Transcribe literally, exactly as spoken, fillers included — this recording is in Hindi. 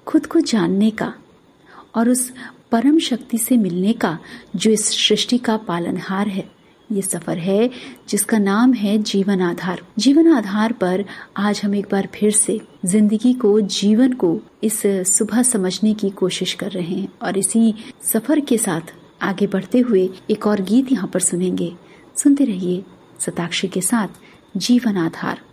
खुद को जानने का और उस परम शक्ति से मिलने का जो इस सृष्टि का पालनहार है। ये सफर है जिसका नाम है जीवन आधार। जीवन आधार पर आज हम एक बार फिर से जिंदगी को, जीवन को इस सुबह समझने की कोशिश कर रहे हैं और इसी सफर के साथ आगे बढ़ते हुए एक और गीत यहाँ पर सुनेंगे। सुनते रहिए शताक्षी के साथ जीवन आधार।